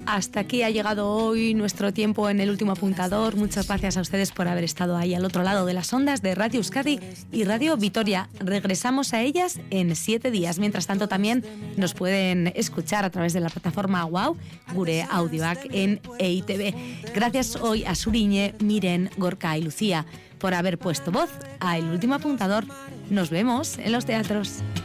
hasta aquí ha llegado hoy nuestro tiempo en el último apuntador. Muchas gracias a ustedes por haber estado ahí al otro lado de las ondas de Radio Euskadi y Radio Vitoria. Regresamos a ellas en 7 días. Mientras tanto, también nos pueden escuchar a través de la plataforma WOW, Gure Audioak en EITV. Gracias hoy a Suriñe, Miren, Gorka y Lucía por haber puesto voz a El Último Apuntador. Nos vemos en los teatros.